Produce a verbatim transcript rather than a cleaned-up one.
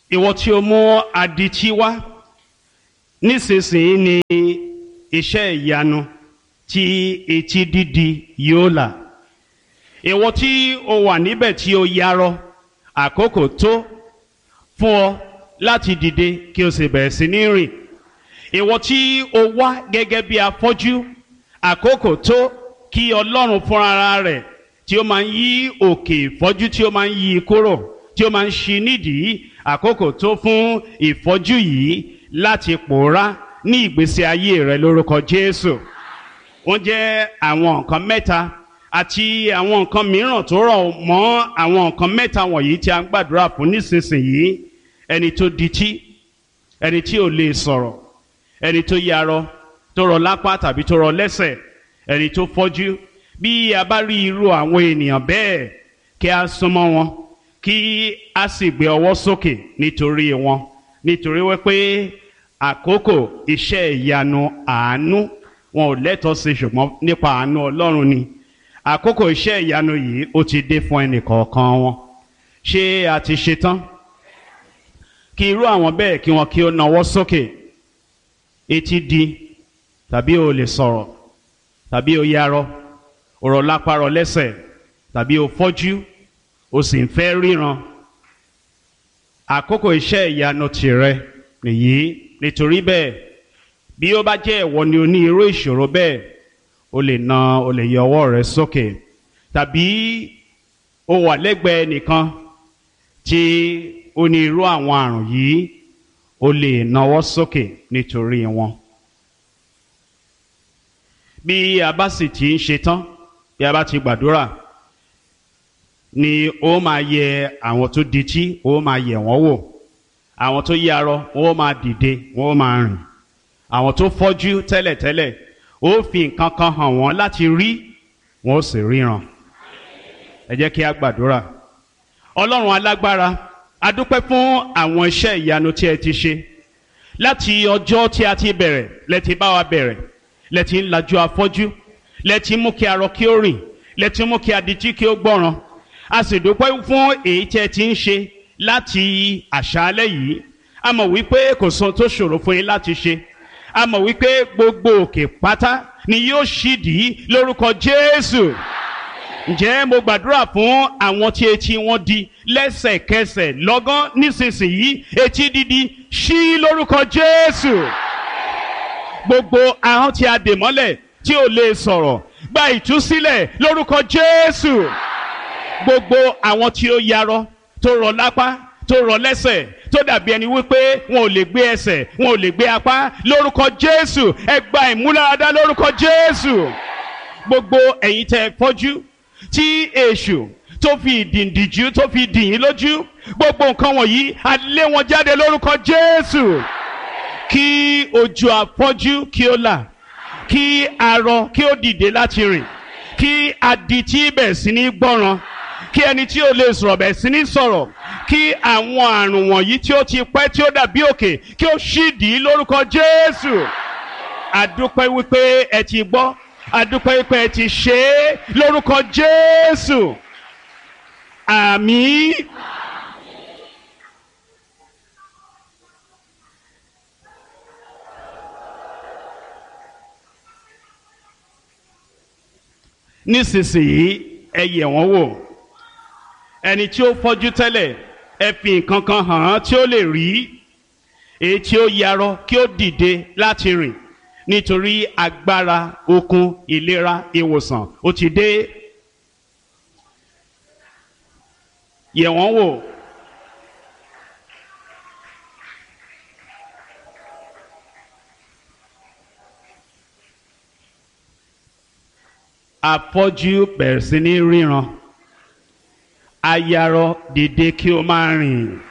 ìwọ tí o mú adití wá, nísinsìnyí ni iṣẹ́ ìyanu tí etí dídi yóò là. Ìwọ tí o wà níbẹ̀ tí o yarọ, àkókò tó fún ọ láti dìde kí o sì bẹ̀rẹ̀ sí ní rìn. Ìwọ tí o wá gẹ́gẹ́ bí afọ́jú, àkókò tó kí Ọlọ́run fúnra rẹ̀ tí ó máa ń yí òkè ìfọ́jú tí ó máa ń yí kúrò, tí ó máa ń ṣí nídìí, àkókò tó fún ìfọ́jú yìí láti pòórá ní ìgbésí ayé rẹ lórúkọ Jésù. Wọ́n jẹ́ àwọn nǹkan mẹ́ta àti àwọn nǹkan mìíràn tó rọ̀ mọ́ àwọn nǹkan mẹ́ta wọ̀nyí tí a ń gbàdúrà fún nísinsìnyí. Ẹni tó dití, ẹni tí ò lè sọ̀rọ̀, ẹni tó yarọ, tó rọ lápá tàbí tó rọ lẹ́sẹ̀, ẹni tó fọ́jú. Bí a bá rí irú àwọn ènìyàn bẹ́ẹ̀, kí a súnmọ́ wọn, kí a sì gbé ọwọ́ sókè nítorí wọn, nítorí wípé àkókò iṣẹ́ ìyanu àánú wọn ò lẹ́tọ̀ọ́ sí, ṣùgbọ́n nípa àánú Ọlọ́run ni. Àkókò iṣẹ́ ìyanu yìí ó ti dé fún ẹnìkọ̀ọ̀kan wọn. Ṣé a ti ṣetán? Kí irú àwọn bẹ́ẹ̀ kí wọn kí ó nawọ́ sókè. Etí di, tàbí o lè sọ̀rọ̀, tàbí o yarọ, o rọ lápá rọ lẹ́sẹ̀, tàbí o fọ́jú, o sì ń fẹ́ ríran. Àkókò iṣẹ́ ìyanu tìrẹ nìyí. Nítorí bẹ́ẹ̀, bí ó bá jẹ́ ìwọ ni o ní irú ìṣòro bẹ́ẹ̀, o lè na o lè yọ ọwọ́ rẹ sókè. Tàbí o wà lẹ́gbẹ̀ẹ́ nìkan tí o ní irú àwọn àrùn yìí, o lè nawọ́ sókè nítorí wọn. Bí a bá sì ti ń ṣetán, bí a bá ti gbàdúrà, ni ó máa yẹ àwọn tó dití, ó máa yẹ wọ́n wò. Àwọn tó yarọ, ó máa dìde, wọ́n máa rìn. Àwọn tó fọ́jú tẹ́lẹ̀tẹ́lẹ̀, ó fi nǹkan kan hàn wọ́n láti rí, wọ́n ó sì ríran. Ẹ jẹ́ kí a gbàdúrà. Ọlọ́run alágbára, a dúpẹ́ fún àwọn iṣẹ́ ìyanu tí ẹ ti ṣe. Láti ọjọ́ tí a ti bẹ̀rẹ̀, lẹ ti bá wa bẹ̀rẹ̀, lẹ ti ń lajú afọ́jú, lẹ ti mú kí arọ kí ó rìn, lẹ ti mú kí adití kí ó gbọ́ràn. A sì dúpẹ́ fún èyí tí ẹ ti ń ṣe láti àṣálẹ́ yìí. A mọ̀ wípé kò sóhun tó ṣòro fún yín láti ṣe. A mọ̀ wípé gbogbo òkè pátá ni yóò ṣídìí lórúkọ Jésù. Ǹjẹ́ mo gbàdúrà fún àwọn tí etí wọn di lẹ́sẹ̀kẹsẹ̀ lọ́gán nísinsìnyí, etí dídi ṣí lórúkọ Jésù. Gbogbo ahọ́n tí a dè mọ́lẹ̀ tí ò lè sọ̀rọ̀, gba ìtúsílẹ̀ lórúkọ Jésù. Gbogbo àwọn tí ó yarọ, tó rọ lápá, tó rọ lẹ́sẹ̀, tó dàbí ẹni wípé wọn ò lè gbé ẹsẹ̀, wọn ò lè gbé apá, lórúkọ Jésù, ẹ gba ìmúláradá lórúkọ Jésù. Gbogbo ẹ̀yin tẹ́ fọ́jú, tí èṣù tó fi ìdìndìjú tó fi dì yín lójú, gbogbo nǹkan wọ̀nyí a lé wọn jáde lórúkọ Jésù. Kí ojú afọ́jú kí ó là, kí arọ kí ó dìde láti rìn, kí adití bẹ̀ sí ní gbọ́ràn, kí ẹni tí ó lè sọ̀rọ̀ bẹ̀ sí ní sọ̀rọ̀, kí àwọn àrùn wọ̀nyí tí ó ti pẹ́ tí ó dàbí òkè kí ó ṣídìí lórúkọ Jésù. A dúpẹ́ wípé ẹ ti gbọ́, a dúpẹ́ wípé ẹ ti ṣe é lórúkọ Jésù. Àmín. Nísinsìnyí ẹ yẹ̀ wọ́n wò. Ẹni tí ó fọ́jú tẹ́lẹ̀, ẹ fi nǹkan kan hàn án tí ó lè rí. Èyí tí ó yarọ kí ó dìde láti rìn, nítorí agbára, okun, ìlera, ìwòsàn ó ti dé. Yẹ̀ wọ́n wò. Afọ́jú bẹ̀rẹ̀ sí ní ríran. Ayarọ dìde kí ó máa rìn.